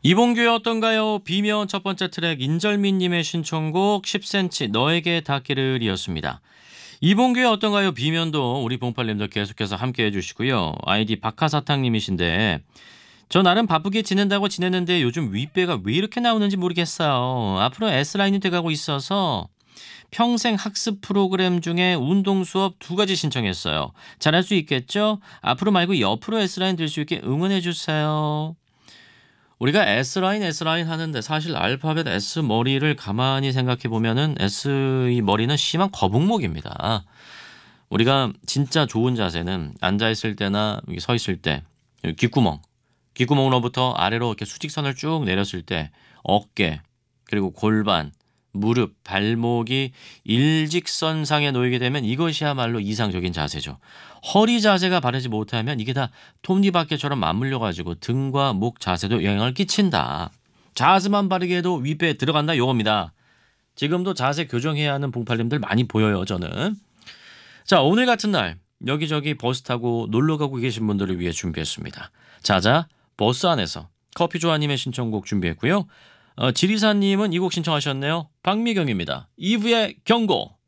이봉규의 어떤가요? 비면 첫 번째 트랙 인절미님의 신청곡 10cm 너에게 닿기를 이었습니다. 이봉규의 어떤가요? 비면도 우리 봉팔님들 계속해서 함께 해주시고요. 아이디 박하사탕님이신데 저 나름 바쁘게 지낸다고 지냈는데 요즘 윗배가 왜 이렇게 나오는지 모르겠어요. 앞으로 S라인이 돼가고 있어서 평생 학습 프로그램 중에 운동 수업 2가지 신청했어요. 잘할 수 있겠죠? 앞으로 말고 옆으로 S라인 될 수 있게 응원해주세요. 우리가 S라인 하는데 사실 알파벳 S 머리를 가만히 생각해 보면은 S의 머리는 심한 거북목입니다. 우리가 진짜 좋은 자세는 앉아 있을 때나 여기 서 있을 때 여기 귓구멍으로부터 아래로 이렇게 수직선을 쭉 내렸을 때 어깨 그리고 골반 무릎, 발목이 일직선상에 놓이게 되면 이것이야말로 이상적인 자세죠. 허리 자세가 바르지 못하면 이게 다 톱니바퀴처럼 맞물려가지고 등과 목 자세도 영향을 끼친다. 자세만 바르게 해도 윗배에 들어간다 요겁니다. 지금도 자세 교정해야 하는 봉팔님들 많이 보여요 저는. 자 오늘 같은 날 여기저기 버스 타고 놀러 가고 계신 분들을 위해 준비했습니다. 자자 버스 안에서 커피조아님의 신청곡 준비했고요. 지리사님은 이 곡 신청하셨네요. 박미경입니다. 이브의 경고.